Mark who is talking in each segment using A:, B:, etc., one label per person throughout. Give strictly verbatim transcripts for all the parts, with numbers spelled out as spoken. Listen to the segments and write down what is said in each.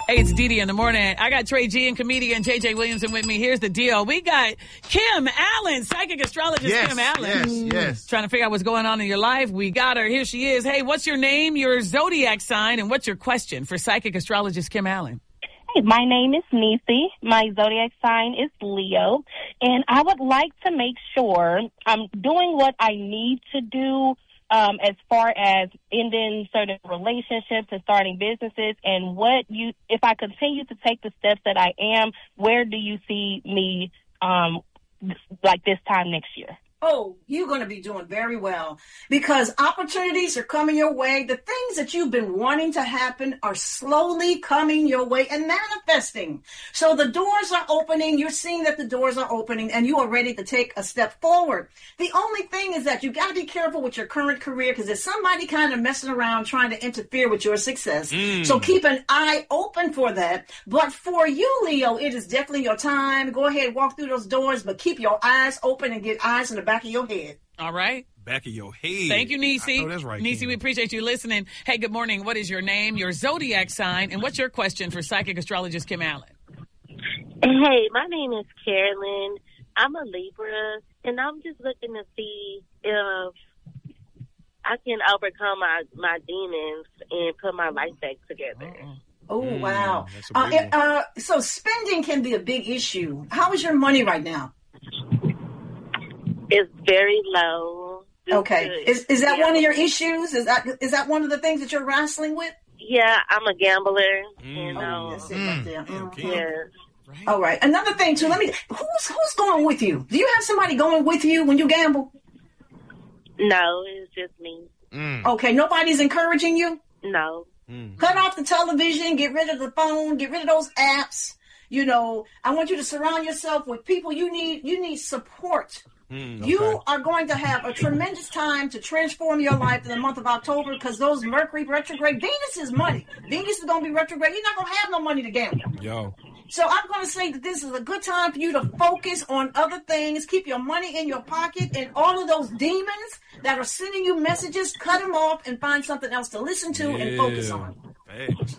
A: Hey, it's Dee Dee in the morning. I got Trey G and comedian J J Williamson with me. Here's the deal. We got Kim Allen, psychic astrologist
B: yes,
A: Kim Allen.
B: Yes, yes.
A: Trying to figure out what's going on in your life. We got her. Here she is. Hey, what's your name, your zodiac sign, and what's your question for psychic astrologist Kim Allen?
C: Hey, my name is Nisi. My zodiac sign is Leo. And I would like to make sure I'm doing what I need to do Um, as far as ending certain relationships and starting businesses, and what you, if I continue to take the steps that I am, where do you see me, um, like this time next year?
D: Oh, you're going to be doing very well because opportunities are coming your way. The things that you've been wanting to happen are slowly coming your way and manifesting. So the doors are opening. You're seeing that the doors are opening and you are ready to take a step forward. The only thing is that you got to be careful with your current career because there's somebody kind of messing around trying to interfere with your success. Mm. So keep an eye open for that. But for you, Leo, it is definitely your time. Go ahead, walk through those doors, but keep your eyes open and get eyes in the back of your head.
A: All right.
B: Back of your head.
A: Thank you, Nisi.
B: Oh, that's right.
A: Nisi, we appreciate you listening. Hey, good morning. What is your name, your zodiac sign, and what's your question for psychic astrologist Kim Allen?
C: Hey, my name is Carolyn. I'm a Libra, and I'm just looking to see if I can overcome my, my demons and put my life back together.
A: Uh-uh.
D: Oh,
B: mm,
D: wow. Uh, uh, so spending can be a big issue. How is your money right now?
C: It's very low.
D: Okay. Is is that yeah. one of your issues? Is that is that one of the things that you're wrestling with?
C: Yeah, I'm a gambler.
D: Mm.
C: You know.
D: Oh, that's it right there. Mm.
C: Okay. Yeah.
D: Right. All right. Another thing too. Let me. Who's who's going with you? Do you have somebody going with you when you gamble?
C: No, it's just me.
D: Mm. Okay. Nobody's encouraging you?
C: No.
D: Mm. Cut off the television. Get rid of the phone. Get rid of those apps. You know, I want you to surround yourself with people you need. You need support. Mm, okay. You are going to have a tremendous time to transform your life in the month of October because those Mercury retrograde, Venus is money. Venus is going to be retrograde. You're not going to have no money to gamble.
B: Yo.
D: So I'm going to say that this is a good time for you to focus on other things. Keep your money in your pocket, and all of those demons that are sending you messages, cut them off and find something else to listen to yeah. and focus on.
B: Thanks.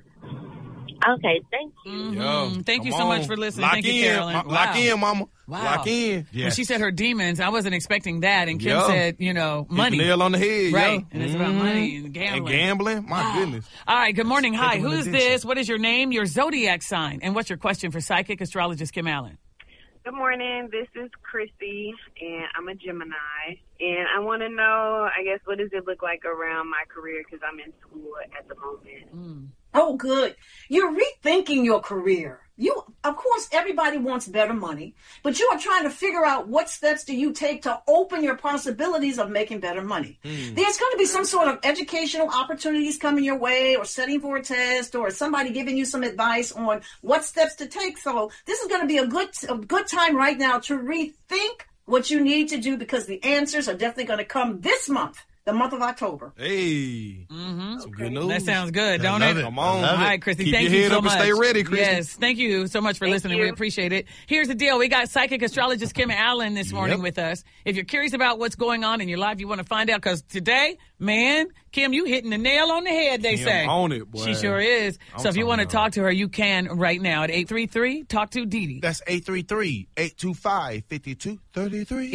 C: Okay, thank you.
A: Mm-hmm.
B: Yo,
A: thank you so
B: on.
A: much for listening.
B: Lock
A: thank
B: in,
A: you, Carolyn.
B: Ma-
A: wow.
B: Lock in, mama.
A: Wow.
B: Lock in.
A: Yeah. When she said her demons, I wasn't expecting that. And Kim
B: yo.
A: said, you know, money.
B: Hit the nail on the head,
A: right?
B: Yo.
A: And it's
B: mm-hmm.
A: about money and gambling.
B: And gambling? My
A: wow.
B: goodness.
A: All right, good morning. Hi,
B: Taking
A: who is this? What is your name, your zodiac sign, and what's your question for psychic astrologist Kim Allen?
E: Good morning. This is Chrissy, and I'm a Gemini. And I want to know, I guess, what does it look like around my career because I'm in school at the moment.
D: Mm. Oh, good. You're rethinking your career. You, of course, everybody wants better money, but you are trying to figure out what steps do you take to open your possibilities of making better money. Mm. There's going to be some sort of educational opportunities coming your way or studying for a test or somebody giving you some advice on what steps to take. So this is going to be a good, a good time right now to rethink what you need to do because the answers are definitely going to come this month. The month of October.
B: Hey.
A: Mm-hmm.
B: Some good news.
A: That sounds good,
B: I
A: don't it?
B: it? Come on.
A: All right, Christy.
B: Keep
A: thank
B: your
A: you
B: head
A: so
B: up
A: much.
B: And stay ready, Christy.
A: Yes. Thank you so much for
E: thank
A: listening.
E: You.
A: We appreciate it. Here's the deal. We got psychic astrologist Kim Allen this morning
B: yep.
A: with us. If you're curious about what's going on in your life, you want to find out because today, man, Kim, you hitting the nail on the head, they
B: Kim
A: say.
B: on it, boy.
A: She sure is.
B: I'm
A: so if you want to
B: about.
A: talk to her, you can right now at eight three three talk to Dee Dee.
B: That's eight three three, eight two five, five two three three.